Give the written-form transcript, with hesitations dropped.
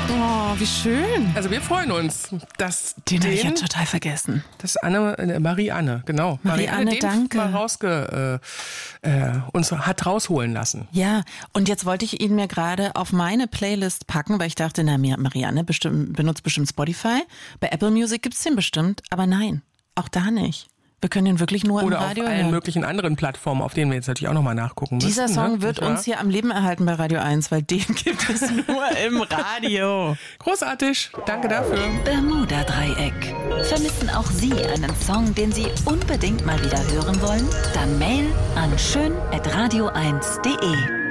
Oh, wie schön. Also wir freuen uns, dass Den habe ich ja total vergessen. Das Marie-Anne, genau. Marie-Anne, danke. Mal uns hat rausholen lassen. Ja, und jetzt wollte ich ihn mir gerade auf meine Playlist packen, weil ich dachte, Marie-Anne benutzt bestimmt Spotify. Bei Apple Music gibt's den bestimmt, aber nein, auch da nicht. Wir können den wirklich nur im Radio hören. Oder auf allen möglichen anderen Plattformen, auf denen wir jetzt natürlich auch nochmal nachgucken müssen. Dieser Song wird uns hier am Leben erhalten bei Radio 1, weil den gibt es nur im Radio. Großartig, danke dafür. Bermuda-Dreieck. Vermissen auch Sie einen Song, den Sie unbedingt mal wieder hören wollen? Dann Mail an schön@radio1.de.